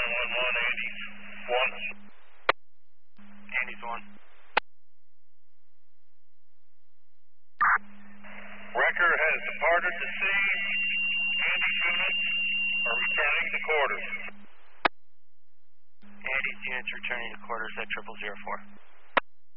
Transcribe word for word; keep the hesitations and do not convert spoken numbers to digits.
one one, Andy's one. Andy's one. Wrecker has departed the scene. Andy's units are returning to quarters. Andy's units returning to quarters at triple zero four.